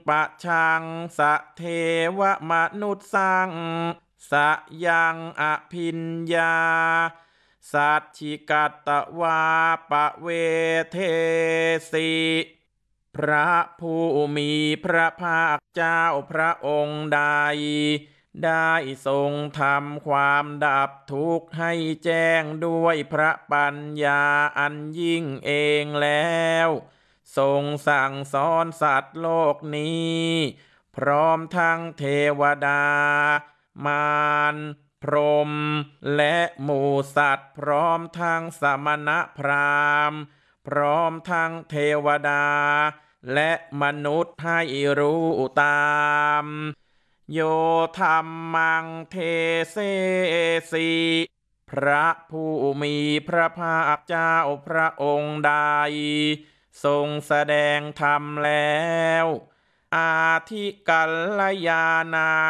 ปะชังสะเทวมนุษย์สังสะยังอภิญญาสัจฉิกัตตวาปะเวเทสิพระผู้มีพระภาคเจ้าพระองค์ใดได้ทรงทำความดับทุกข์ให้แจ้งด้วยพระปัญญาอันยิ่งเองแล้วทรงสั่งสอนสัตว์โลกนี้พร้อมทั้งเทวดามารพรหมและหมู่สัตว์พร้อมทั้งสมณพราหมณ์พร้อมทั้งเทวดาและมนุษย์ให้รู้ตามโยธรรมังเทเสสิพระผู้มีพระภาคเจ้าพระองค์ใดทรงแสดงธรรมแล้วอาทิกัลยาณา